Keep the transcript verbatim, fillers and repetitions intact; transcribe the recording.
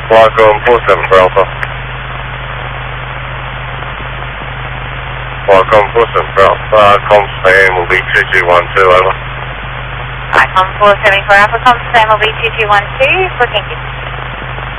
Welcome, four seven for Alpha. Welcome, four seven for Alpha. Comms name will be two two one two, over. Icon four seven for Alpha, comms name will be two two one two, for Kinky.